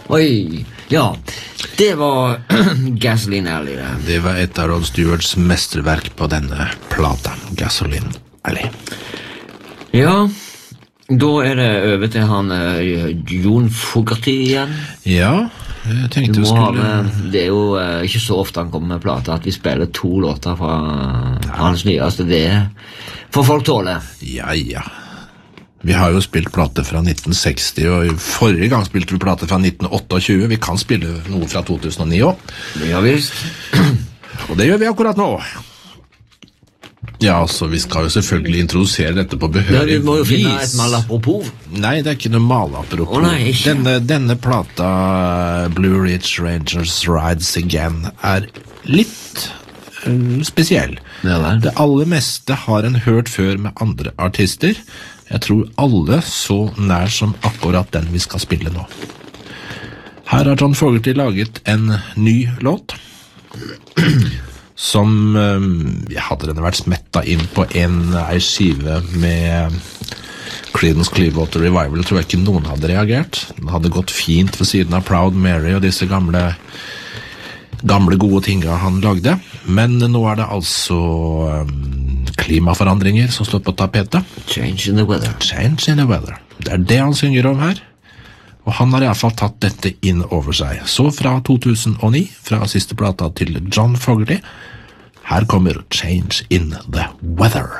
Oi, ja, det var Gasoline Alley. Det var et av Rod Stewarts mesterverk på denne plata, Gasoline Alley. Ja, da det over til han John Fogerty igjen. Ja, jeg tenkte vi skulle... Det jo ikke så ofte han kommer med plata at vi spiller 2 låter fra hans nyeste. Det får folk tåle. Ja. Vi har jo spilt plate fra 1960, og forrige gang spilte vi plate fra 1928. Vi kan spille noe fra 2009 også. Det gjør vi. Og det gjør vi akkurat nå. Ja, så vi skal jo selvfølgelig introdusere dette på behørig vis. Ja, du må jo finne et malapropos. Nei, det ikke noe malapropos. Nei, ikke. Denne plata, Blue Ridge Rangers Rides Again, litt spesiell. Det aller meste har en hørt før med andre artister. Jeg tror alle så nær som akkurat den vi skal spille nå. Her har John Fogerty laget en ny låt, som hadde den vært smettet inn på en skive med Creedence Clearwater Revival, tror jeg ikke noen hadde reagert. Den hadde gått fint ved siden av Proud Mary og disse gamle gode tinga han lagde. Men nå det altså klimaforandringer som står på tapetet. Change in the weather. Change in the weather. Det det han synger om her. Og han har I hvert fall tatt dette inn over seg. Så fra 2009, fra siste plata til John Fogerty, her kommer Change in the Weather.